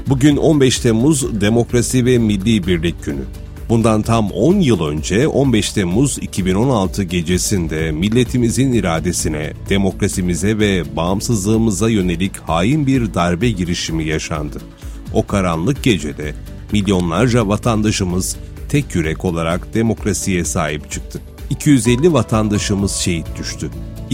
Bugün 15 Temmuz Demokrasi ve Milli Birlik Günü. Bundan tam 10 yıl önce 15 Temmuz 2016 gecesinde milletimizin iradesine, demokrasimize ve bağımsızlığımıza yönelik hain bir darbe girişimi yaşandı. O karanlık gecede milyonlarca vatandaşımız tek yürek olarak demokrasiye sahip çıktı. 250 vatandaşımız şehit düştü.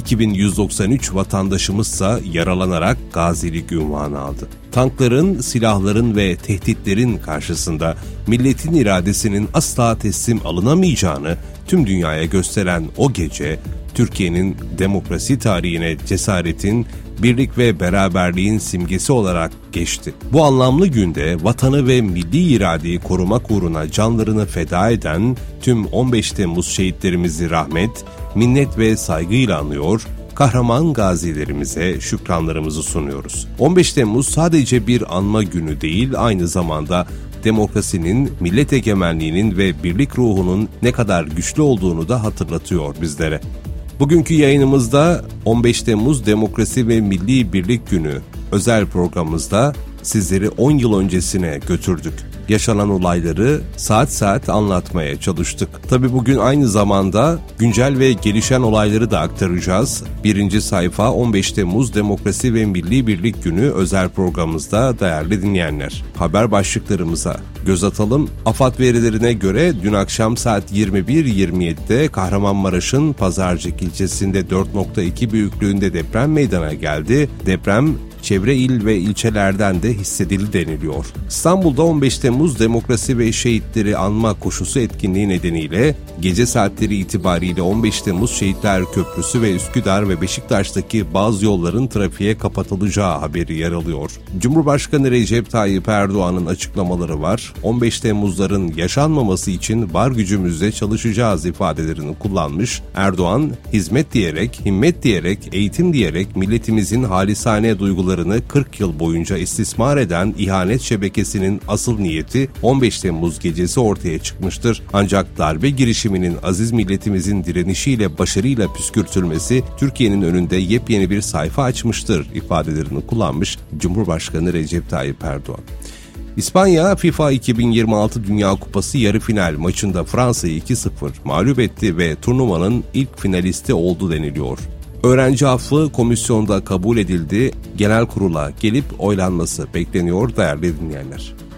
2193 vatandaşımızsa yaralanarak gazilik unvanı aldı. Tankların, silahların ve tehditlerin karşısında milletin iradesinin asla teslim alınamayacağını tüm dünyaya gösteren o gece, Türkiye'nin demokrasi tarihine cesaretin, birlik ve beraberliğin simgesi olarak geçti. Bu anlamlı günde vatanı ve milli iradeyi korumak uğruna canlarını feda eden tüm 15 Temmuz şehitlerimizi rahmet, minnet ve saygıyla anıyor, kahraman gazilerimize şükranlarımızı sunuyoruz. 15 Temmuz sadece bir anma günü değil, aynı zamanda demokrasinin, millet egemenliğinin ve birlik ruhunun ne kadar güçlü olduğunu da hatırlatıyor bizlere. Bugünkü yayınımızda 15 Temmuz Demokrasi ve Milli Birlik Günü özel programımızda sizleri 10 yıl öncesine götürdük. Yaşanan olayları saat saat anlatmaya çalıştık. Tabii bugün aynı zamanda güncel ve gelişen olayları da aktaracağız. Birinci sayfa 15 Temmuz Demokrasi ve Milli Birlik Günü özel programımızda değerli dinleyenler. Haber başlıklarımıza göz atalım. AFAD verilerine göre dün akşam saat 21.27'de Kahramanmaraş'ın Pazarcık ilçesinde 4.2 büyüklüğünde deprem meydana geldi. Deprem çevre il ve ilçelerden de hissedildi deniliyor. İstanbul'da 15 Temmuz Demokrasi ve Şehitleri Anma Koşusu etkinliği nedeniyle gece saatleri itibariyle 15 Temmuz Şehitler Köprüsü ve Üsküdar ve Beşiktaş'taki bazı yolların trafiğe kapatılacağı haberi yer alıyor. Cumhurbaşkanı Recep Tayyip Erdoğan'ın açıklamaları var. 15 Temmuzların yaşanmaması için var gücümüzle çalışacağız ifadelerini kullanmış. Erdoğan, hizmet diyerek, himmet diyerek, eğitim diyerek milletimizin halisane duygularını 40 yıl boyunca istismar eden ihanet şebekesinin asıl niyeti 15 Temmuz gecesi ortaya çıkmıştır. Ancak darbe girişiminin aziz milletimizin direnişiyle başarıyla püskürtülmesi Türkiye'nin önünde yepyeni bir sayfa açmıştır ifadelerini kullanmış Cumhurbaşkanı Recep Tayyip Erdoğan. İspanya, FIFA 2026 Dünya Kupası yarı final maçında Fransa'yı 2-0 mağlup etti ve turnuvanın ilk finalisti oldu deniliyor. Öğrenci affı komisyonda kabul edildi, genel kurula gelip oylanması bekleniyor değerli dinleyenler.